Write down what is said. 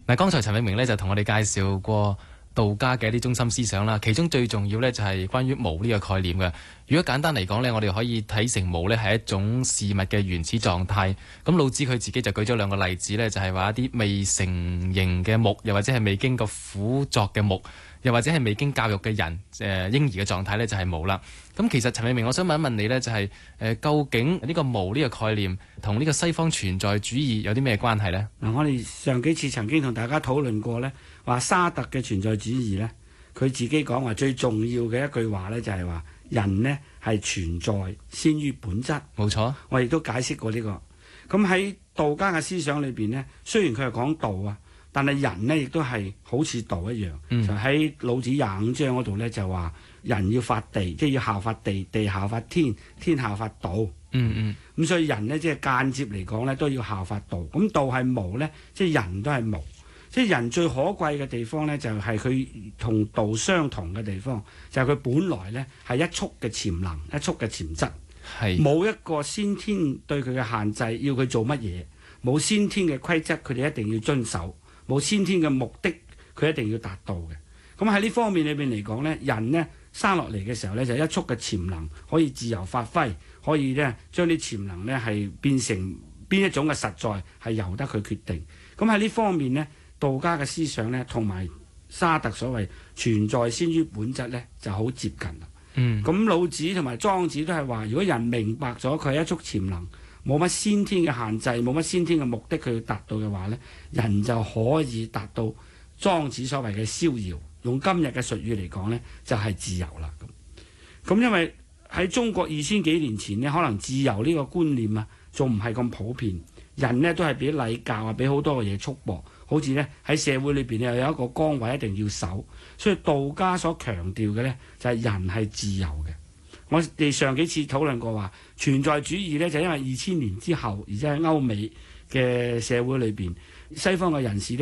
嗱，剛才陳永明咧就同我哋介紹過道家嘅一啲中心思想啦，其中最重要咧就係關於無呢個概念嘅。如果簡單嚟講咧，我哋可以睇成無咧係一種事物嘅原始狀態。咁老子佢自己就舉咗兩個例子咧，就係話一啲未成形嘅木，又或者係未經過苦作嘅木，又或者係未經教育嘅人，嬰兒嘅狀態咧就係無啦。咁其實陳永明，我想問一問你咧，就係究竟呢個無呢個概念同呢個西方存在主義有啲咩關係呢？ 嗱，我哋上幾次曾經同大家討論過呢，話沙特嘅存在主義呢，佢自己講話最重要嘅一句話呢，就係話人呢係存在先於本質。冇錯，我亦都解釋過呢個。咁喺道家嘅思想裏邊呢，雖然佢係講道啊，但係人呢亦都係好似道一樣。就喺老子25章嗰度呢，就話人要法地，即係要效法地，地效法天，天效法道。咁所以人呢，即係間接嚟講呢，都要效法道。咁道係無呢，即係人都係無。即係人最可貴嘅地方呢，就係佢同道相同嘅地方，就係佢本來呢係一束嘅潛能，一束嘅潛質，冇一個先天對佢嘅限制，要佢做乜嘢，冇先天嘅規則，佢哋一定要遵守，冇先天嘅目的，佢一定要達到嘅。咁喺呢方面裏邊嚟講呢，人呢生落嚟嘅時候呢，就一束嘅潛能可以自由發揮，可以呢將啲潛能呢係變成邊一種嘅實在，係由得佢決定。咁喺呢方面呢，道家嘅思想呢，同埋沙特所謂存在先於本質呢，就好接近啦。咁老子同埋莊子都係話，如果人明白咗佢係一束潛能，冇乜先天嘅限制，冇乜先天嘅目的，佢要達到嘅話呢，人就可以達到莊子所謂嘅逍遙。用今日嘅術語嚟講呢，就係自由啦。咁因為喺中國2000幾年前呢，可能自由呢個觀念啊，仲唔係咁普遍。人呢都係俾禮教啊，俾好多嘅嘢束縛。好似呢喺社會裏邊又有一個崗位一定要守，所以道家所強調嘅呢，就係人係自由嘅。我哋上幾次討論過話，存在主義呢，就因為2000年之後，而且喺歐美嘅社會裏邊，西方嘅人士呢